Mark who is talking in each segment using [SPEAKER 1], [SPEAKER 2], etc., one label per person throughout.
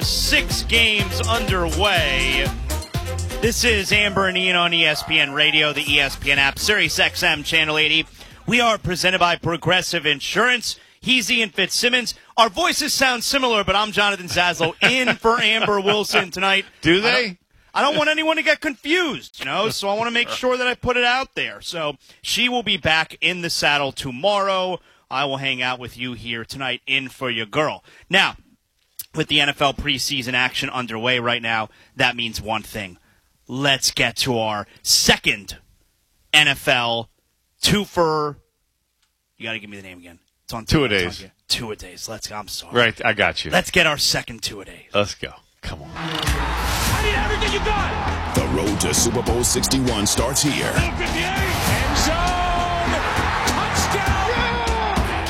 [SPEAKER 1] 6 games underway. This is Amber and Ian on ESPN Radio, the ESPN app, Sirius XM Channel 80. We are presented by Progressive Insurance. He's Ian Fitzsimmons. Our voices sound similar, but I'm Jonathan Zaslow in for Amber Wilson tonight.
[SPEAKER 2] Do they?
[SPEAKER 1] I don't want anyone to get confused, so I want to make sure that I put it out there. So she will be back in the saddle tomorrow. I will hang out with you here tonight in for your girl. Now, with the NFL preseason action underway right now, that means one thing. Let's get to our second NFL twofer. You got to give me the name again. It's on
[SPEAKER 2] two-a-days.
[SPEAKER 1] Two-a-days. Let's go. I'm sorry.
[SPEAKER 2] Right, I got you.
[SPEAKER 1] Let's get our second two-a-days.
[SPEAKER 2] Let's go. Come on.
[SPEAKER 3] I need everything you got.
[SPEAKER 4] The road to Super Bowl 61 starts here.
[SPEAKER 3] End zone. Touchdown.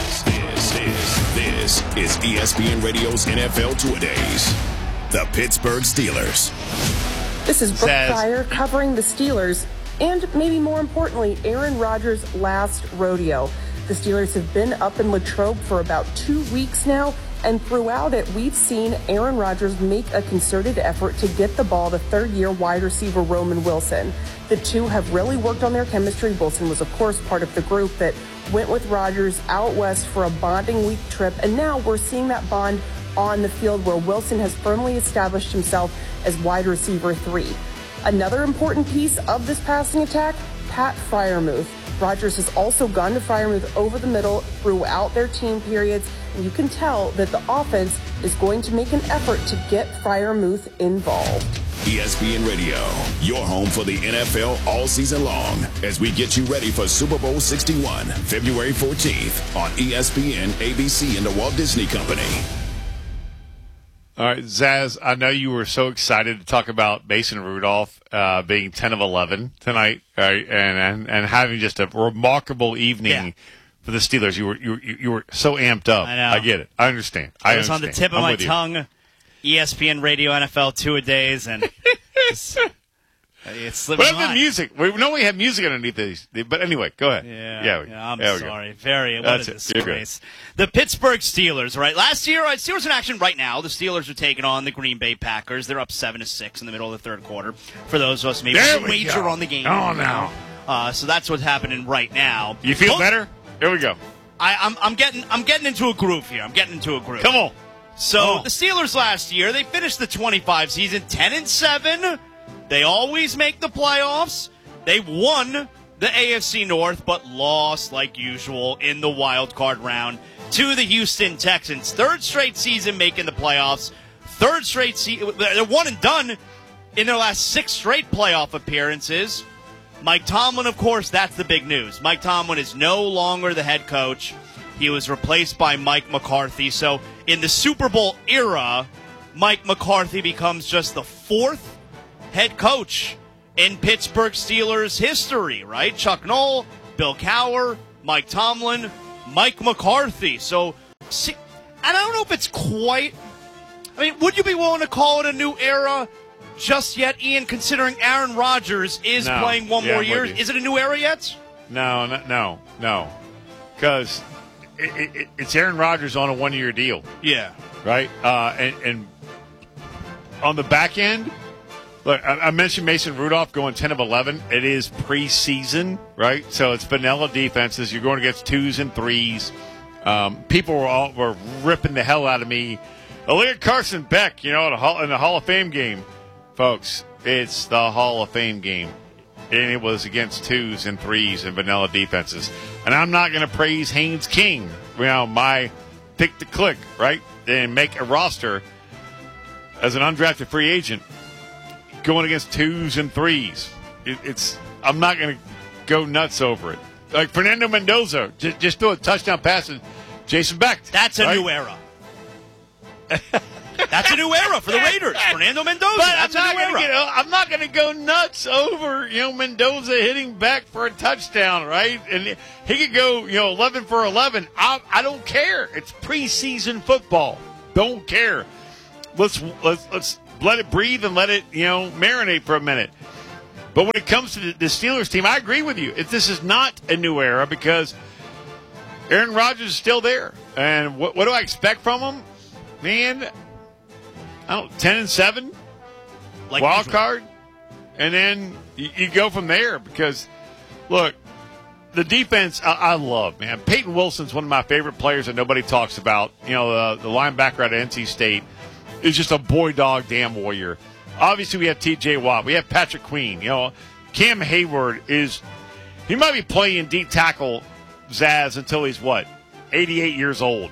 [SPEAKER 4] This is ESPN Radio's NFL Two-a-days. The Pittsburgh Steelers.
[SPEAKER 5] This is Brooke Pryor covering the Steelers and, maybe more importantly, Aaron Rodgers' last rodeo. The Steelers have been up in Latrobe for about 2 weeks now, and throughout it, we've seen Aaron Rodgers make a concerted effort to get the ball to third-year wide receiver Roman Wilson. The two have really worked on their chemistry. Wilson was, of course, part of the group that went with Rodgers out west for a bonding week trip, and now we're seeing that bond on the field where Wilson has firmly established himself as wide receiver 3. Another important piece of this passing attack, Pat Freiermuth. Rodgers has also gone to Freiermuth over the middle throughout their team periods, and you can tell that the offense is going to make an effort to get Freiermuth involved.
[SPEAKER 4] ESPN Radio, your home for the NFL all season long, as we get you ready for Super Bowl 61, February 14th on ESPN, ABC, and the Walt Disney Company.
[SPEAKER 2] All right, Zaz, I know you were so excited to talk about Mason Rudolph being 10 of 11 tonight, right, and having just a remarkable evening for the Steelers. You were so amped up.
[SPEAKER 1] I know.
[SPEAKER 2] I get it. I understand.
[SPEAKER 1] It was on the tip of my tongue. ESPN Radio NFL Two-a-days, and it slipped my mind.
[SPEAKER 2] The music? We normally have music underneath these, but anyway, go ahead.
[SPEAKER 1] I'm sorry. What a disgrace. The Pittsburgh Steelers, right? Last year, Steelers in action right now. The Steelers are taking on the Green Bay Packers. They're up 7-6 in the middle of the third quarter. For those of us maybe who wager on the game.
[SPEAKER 2] Oh, no.
[SPEAKER 1] So that's what's happening right now.
[SPEAKER 2] You feel better? Here we go.
[SPEAKER 1] I'm getting into a groove here.
[SPEAKER 2] Come on.
[SPEAKER 1] So the Steelers last year, they finished the 25 season 10-7. They always make the playoffs. They won the AFC North, but lost like usual in the wild card round to the Houston Texans. Third straight season making the playoffs. Third straight season. They're one and done in their last 6 straight playoff appearances. Mike Tomlin, of course, that's the big news. Mike Tomlin is no longer the head coach. He was replaced by Mike McCarthy. So in the Super Bowl era, Mike McCarthy becomes just the 4th head coach in Pittsburgh Steelers history, right? Chuck Noll, Bill Cowher, Mike Tomlin, Mike McCarthy. So, see, and I don't know if it's quite, would you be willing to call it a new era just yet, Ian, considering Aaron Rodgers is playing one more year? Is it a new era yet?
[SPEAKER 2] No. Because it's Aaron Rodgers on a 1-year deal.
[SPEAKER 1] Yeah.
[SPEAKER 2] Right? And on the back end, look, I mentioned Mason Rudolph going 10 of 11. It is preseason, right? So it's vanilla defenses. You're going against 2s and 3s. People were ripping the hell out of me. Look at Carson Beck, in the Hall of Fame game. Folks, it's the Hall of Fame game. And it was against 2s and 3s and vanilla defenses. And I'm not going to praise Haynes King, my pick to click, right? And make a roster as an undrafted free agent going against 2s and 3s. I'm not going to go nuts over it. Like Fernando Mendoza, just throw a touchdown pass to Jason Beck.
[SPEAKER 1] That's a new era. That's a new era for the Raiders. Fernando Mendoza. That's a new era.
[SPEAKER 2] I'm not going to go nuts over Mendoza hitting Beck for a touchdown, right? And he could go 11 for 11. I don't care. It's preseason football. Don't care. Let's let it breathe and let it marinate for a minute. But when it comes to the Steelers team, I agree with you. This is not a new era because Aaron Rodgers is still there. And what do I expect from him? Man, 10-7,
[SPEAKER 1] Like
[SPEAKER 2] wild
[SPEAKER 1] usual.
[SPEAKER 2] card, and then you go from there because, look, the defense I love, man. Peyton Wilson's one of my favorite players that nobody talks about. You know, the linebacker out of NC State is just a boy dog damn warrior. Obviously, we have T.J. Watt. We have Patrick Queen. You know, Cam Hayward he might be playing deep tackle, Zaz, until he's 88 years old.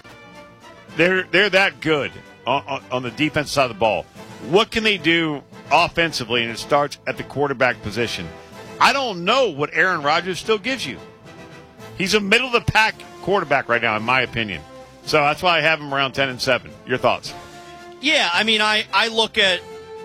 [SPEAKER 2] They're that good on the defensive side of the ball. What can they do offensively? And it starts at the quarterback position. I don't know what Aaron Rodgers still gives you. He's a middle-of-the-pack quarterback right now, in my opinion. So that's why I have him around 10-7. Your thoughts?
[SPEAKER 1] Yeah, I mean, I look at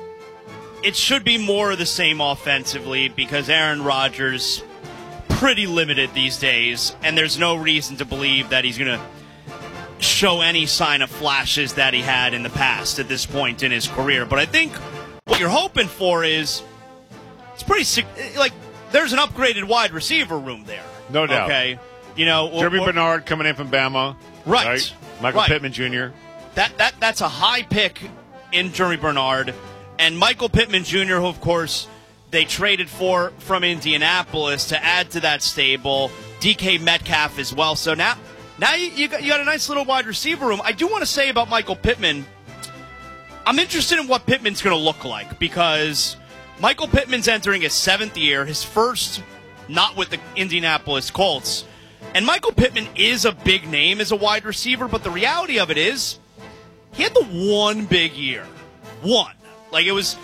[SPEAKER 1] it should be more of the same offensively because Aaron Rodgers pretty limited these days, and there's no reason to believe that he's going to show any sign of flashes that he had in the past at this point in his career. But I think what you're hoping for is it's pretty like there's an upgraded wide receiver room there.
[SPEAKER 2] No doubt.
[SPEAKER 1] Okay, you know,
[SPEAKER 2] Jeremy Bernard coming in from Bama,
[SPEAKER 1] right?
[SPEAKER 2] Michael Pittman Jr.
[SPEAKER 1] That's a high pick in Jeremy Bernard, and Michael Pittman Jr., who of course they traded for from Indianapolis to add to that stable. DK Metcalf as well. So now you got a nice little wide receiver room. I do want to say about Michael Pittman, I'm interested in what Pittman's going to look like because Michael Pittman's entering his 7th year, his first not with the Indianapolis Colts. And Michael Pittman is a big name as a wide receiver, but the reality of it is he had the one big year. One. Like it was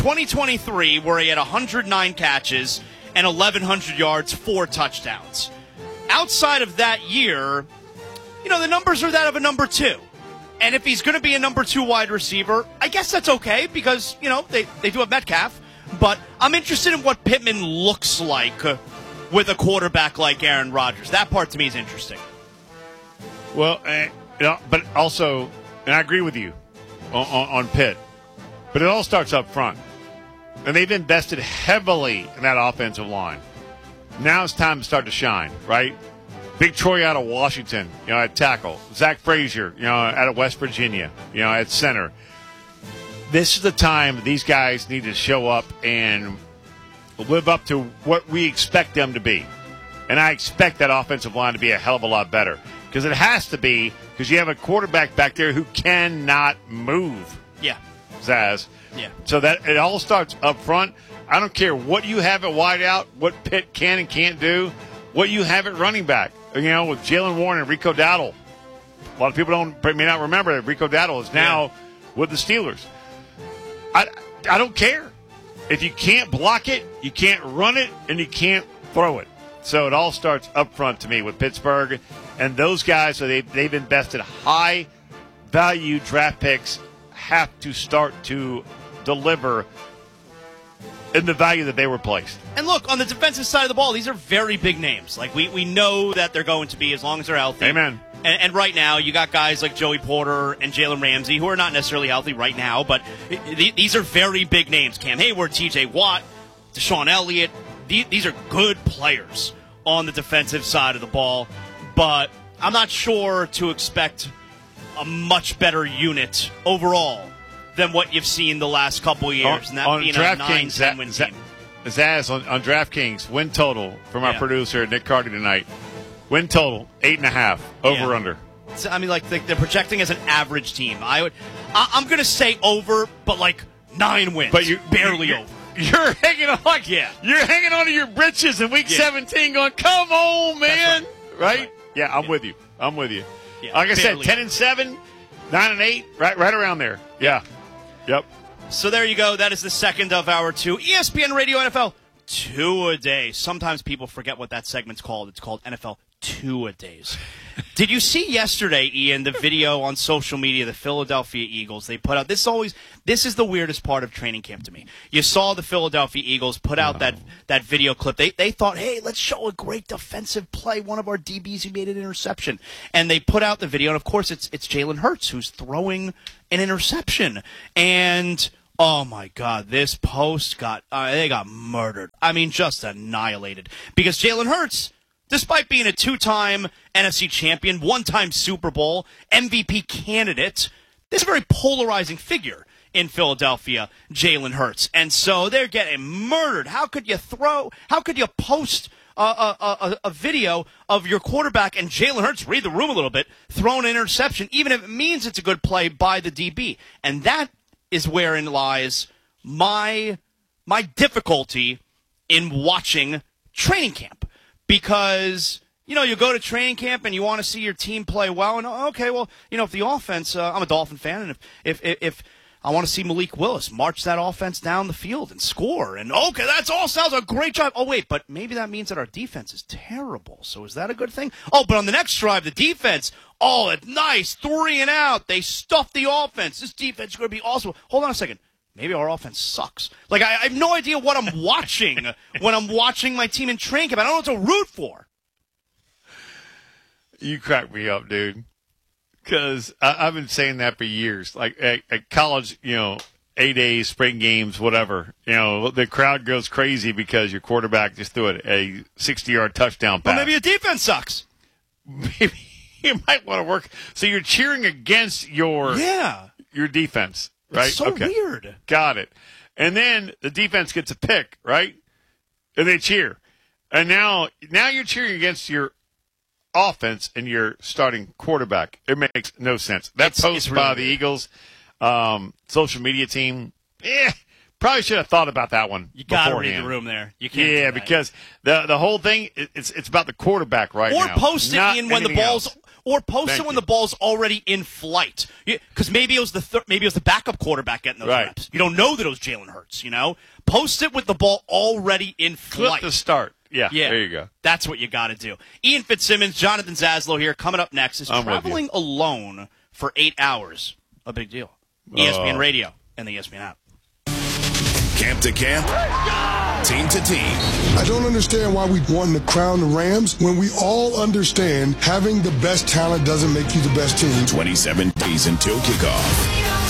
[SPEAKER 1] 2023 where he had 109 catches and 1,100 yards, 4 touchdowns. Outside of that year, you know, the numbers are that of a number 2. And if he's going to be a number 2 wide receiver, I guess that's okay because, you know, they do have Metcalf. But I'm interested in what Pittman looks like with a quarterback like Aaron Rodgers. That part to me is interesting.
[SPEAKER 2] Well, but also, and I agree with you on Pitt, but it all starts up front. And they've invested heavily in that offensive line. Now it's time to start to shine, right? Big Troy out of Washington, you know, at tackle. Zach Frazier, you know, out of West Virginia, you know, at center. This is the time these guys need to show up and live up to what we expect them to be. And I expect that offensive line to be a hell of a lot better. Because it has to be, because you have a quarterback back there who cannot move.
[SPEAKER 1] Yeah.
[SPEAKER 2] Zaz.
[SPEAKER 1] Yeah.
[SPEAKER 2] So that it all starts up front. I don't care what you have at wide out, what Pitt can and can't do, what you have at running back. You know, with Jalen Warren and Rico Dowdle. A lot of people may not remember that Rico Dowdle is now with the Steelers. I don't care. If you can't block it, you can't run it, and you can't throw it. So it all starts up front to me with Pittsburgh. And those guys, so they've invested high-value draft picks, have to start to deliver in the value that they were placed.
[SPEAKER 1] And look, on the defensive side of the ball, these are very big names. Like, we know that they're going to be as long as they're healthy.
[SPEAKER 2] Amen.
[SPEAKER 1] And right now, you got guys like Joey Porter and Jalen Ramsey who are not necessarily healthy right now, but these are very big names. Cam Hayward, T.J. Watt, Deshaun Elliott. These are good players on the defensive side of the ball, but I'm not sure to expect a much better unit overall than what you've seen the last couple of years, and that being a 9-10 win team.
[SPEAKER 2] Zaz, on DraftKings, win total from our producer, Nick Carty, tonight. Win total, 8.5, over-under.
[SPEAKER 1] I mean, like, they're projecting as an average team. I'm going to say over, but, like, 9 wins.
[SPEAKER 2] But
[SPEAKER 1] barely over.
[SPEAKER 2] You're hanging on. You're hanging on to your britches in Week 17 going, come on, man. Right? Yeah, I'm with you. Yeah, like I said, 10-7, 9-8, right around there. Yeah. Yep.
[SPEAKER 1] So there you go. That is the second of our 2 ESPN Radio NFL 2-a-days. Sometimes people forget what that segment's called. It's called NFL 2-a-days. Did you see yesterday, Ian, the video on social media, the Philadelphia Eagles, they put out, this is the weirdest part of training camp to me. You saw the Philadelphia Eagles put out that video clip. They thought, hey, let's show a great defensive play. One of our DBs who made an interception. And they put out the video, and of course it's Jalen Hurts who's throwing an interception. And oh my God, this post they got murdered. I mean, just annihilated. Because Jalen Hurts, despite being a 2-time NFC champion, 1-time Super Bowl, MVP candidate, this is a very polarizing figure in Philadelphia, Jalen Hurts. And so they're getting murdered. How could you post a video of your quarterback and Jalen Hurts, read the room a little bit, throwing an interception, even if it means it's a good play by the DB? And that is wherein lies my difficulty in watching training camp. Because, you go to training camp and you want to see your team play well. And, okay, well, if the offense, I'm a Dolphin fan, and if I want to see Malik Willis march that offense down the field and score. And, okay, that's all sounds like a great job. Oh, wait, but maybe that means that our defense is terrible. So is that a good thing? Oh, but on the next drive, the defense, it's nice, 3 and out. They stuffed the offense. This defense is going to be awesome. Hold on a second. Maybe our offense sucks. Like, I have no idea what I'm watching when I'm watching my team in training camp. I don't know what to root for.
[SPEAKER 2] You crack me up, dude. Because I've been saying that for years. Like, at college, A-days, spring games, whatever. The crowd goes crazy because your quarterback just threw a 60-yard touchdown pass.
[SPEAKER 1] Well, maybe your defense sucks.
[SPEAKER 2] Maybe you might want to work. So you're cheering against your defense. Right?
[SPEAKER 1] It's so weird.
[SPEAKER 2] Got it. And then the defense gets a pick, right? And they cheer. And now you're cheering against your offense and your starting quarterback. It makes no sense. That post really by the Eagles social media team, probably should have thought about that one.
[SPEAKER 1] You got to read the room there. You can't.
[SPEAKER 2] Yeah, because the whole thing, it's about the quarterback right now.
[SPEAKER 1] Or post it in when the ball's when the ball's already in flight, because maybe it was the backup quarterback getting those reps. You don't know that it was Jalen Hurts. Post it with the ball already in flight.
[SPEAKER 2] Clip the start. Yeah, there you go.
[SPEAKER 1] That's what you got to do. Ian Fitzsimmons, Jonathan Zaslow here. Coming up next is traveling alone for 8 hours. A big deal. ESPN Radio and the ESPN app.
[SPEAKER 4] Camp to camp, team to team.
[SPEAKER 6] I don't understand why we want to crown the Rams when we all understand having the best talent doesn't make you the best team.
[SPEAKER 4] 27 days until kickoff.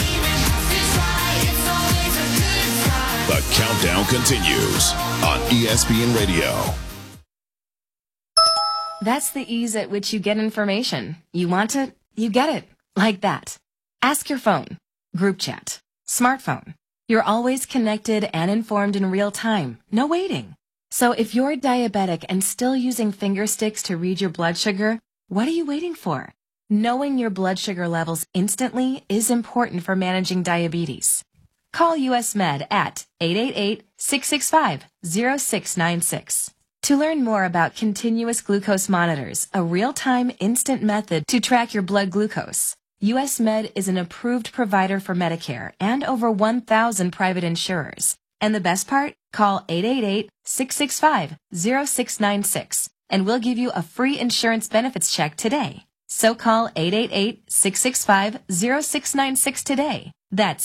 [SPEAKER 4] The countdown continues on ESPN Radio.
[SPEAKER 7] That's the ease at which you get information. You want it, you get it. Like that. Ask your phone. Group chat. Smartphone. You're always connected and informed in real time. No waiting. So if you're diabetic and still using finger sticks to read your blood sugar, what are you waiting for? Knowing your blood sugar levels instantly is important for managing diabetes. Call US Med at 888-665-0696. To learn more about continuous glucose monitors, a real-time instant method to track your blood glucose, US Med is an approved provider for Medicare and over 1,000 private insurers. And the best part? Call 888-665-0696 and we'll give you a free insurance benefits check today. So call 888-665-0696 today. That's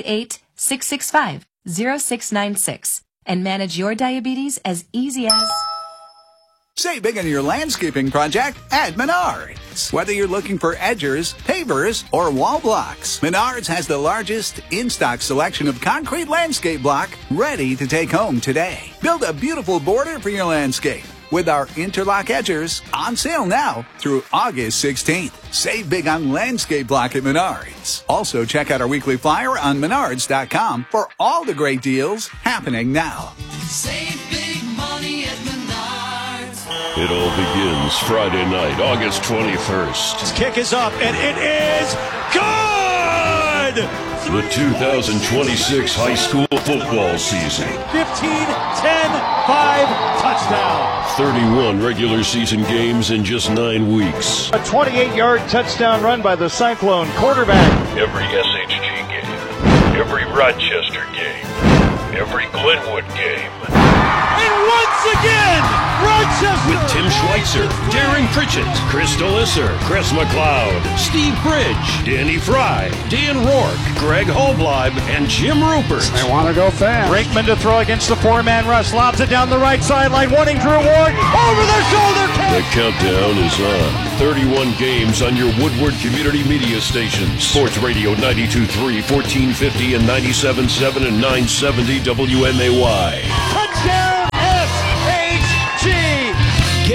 [SPEAKER 7] 888-665-0696 and manage your diabetes as easy as...
[SPEAKER 8] Save big on your landscaping project at Menards. Whether you're looking for edgers, pavers, or wall blocks, Menards has the largest in-stock selection of concrete landscape block ready to take home today. Build a beautiful border for your landscape with our interlock edgers on sale now through August 16th. Save big on landscape block at Menards. Also, check out our weekly flyer on Menards.com for all the great deals happening now.
[SPEAKER 9] Save big money at Menards.
[SPEAKER 10] It all begins Friday night, August 21st.
[SPEAKER 3] His kick is up, and it is good!
[SPEAKER 10] The 2026 high school football season.
[SPEAKER 3] 15-10-5 touchdown.
[SPEAKER 10] 31 regular season games in just 9 weeks.
[SPEAKER 11] A 28-yard touchdown run by the Cyclone quarterback.
[SPEAKER 10] Every SHG game, every Rochester game, every Glenwood game.
[SPEAKER 3] And once again, Rochester!
[SPEAKER 10] With Tim Schweitzer, Darren Pritchett, Chris Delisser, Chris McLeod, Steve Bridge, Danny Fry, Dan Rourke, Greg Holbleib, and Jim Rupert.
[SPEAKER 11] They want to go fast. Brinkman to throw against the four-man rush. Lobs it down the right sideline, wanting Drew Ward. Over the shoulder catch!
[SPEAKER 10] The countdown is on. 31 games on your Woodward Community Media stations. Sports Radio 92.3, 1450, and 97.7 and 970 WMAY.
[SPEAKER 3] Touchdown!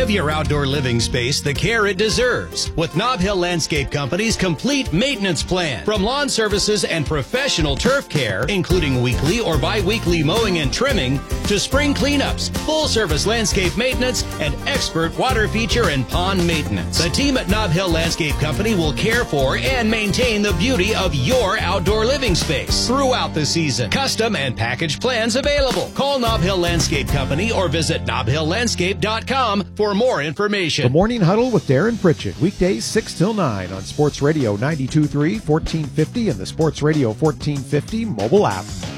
[SPEAKER 12] Give your outdoor living space the care it deserves with Nob Hill Landscape Company's complete maintenance plan. From lawn services and professional turf care, including weekly or bi-weekly mowing and trimming, to spring cleanups, full-service landscape maintenance, and expert water feature and pond maintenance. The team at Nob Hill Landscape Company will care for and maintain the beauty of your outdoor living space throughout the season. Custom and package plans available. Call Nob Hill Landscape Company or visit nobhilllandscape.com for more information.
[SPEAKER 13] The Morning Huddle with Darren Pritchett, weekdays 6 till 9 on Sports Radio 92.3, 1450, and the Sports Radio 1450 mobile app.